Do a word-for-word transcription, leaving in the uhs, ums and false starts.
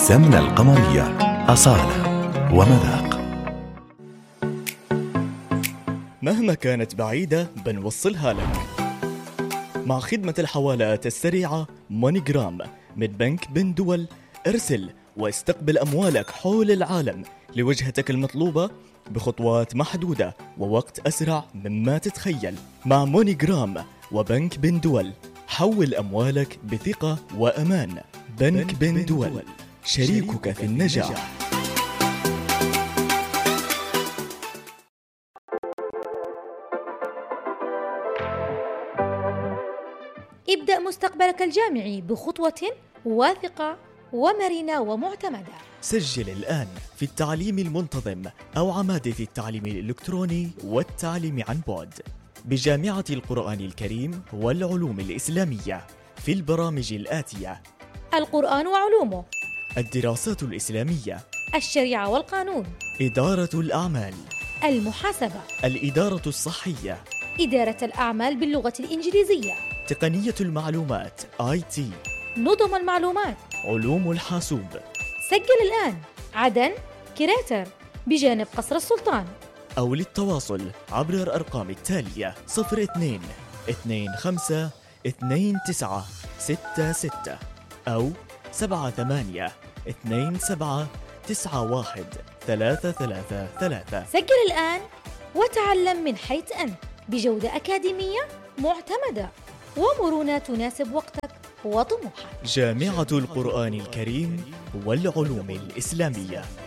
السمنة القمرية أصالة ومذاق. مهما كانت بعيدة بنوصلها لك مع خدمة الحوالات السريعة موني جرام من بنك بن دول. ارسل واستقبل أموالك حول العالم لوجهتك المطلوبة بخطوات محدودة ووقت أسرع مما تتخيل. مع موني جرام وبنك بن دول حول أموالك بثقة وأمان. بنك بن دول، شريكك في النجاح. ابدأ مستقبلك الجامعي بخطوة واثقة ومرنة ومعتمدة. سجل الآن في التعليم المنتظم أو عمادة التعليم الإلكتروني والتعليم عن بعد بجامعة القرآن الكريم والعلوم الإسلامية في البرامج الآتية: القرآن وعلومه، الدراسات الإسلامية، الشريعة والقانون، إدارة الأعمال، المحاسبة، الإدارة الصحية، إدارة الأعمال باللغة الإنجليزية، تقنية المعلومات آي تي، نظم المعلومات، علوم الحاسوب. سجل الآن عدن كريتر بجانب قصر السلطان، أو للتواصل عبر الأرقام التالية: صفر اثنين اثنين خمسة اثنين تسعة ستة ستة أو سبعة ثمانية اثنين سبعة تسعة واحد ثلاثة ثلاثة ثلاثة. سجل الآن وتعلم من حيث أنت بجودة أكاديمية معتمدة ومرونة تناسب وقتك وطموحك. جامعة القرآن الكريم والعلوم الإسلامية.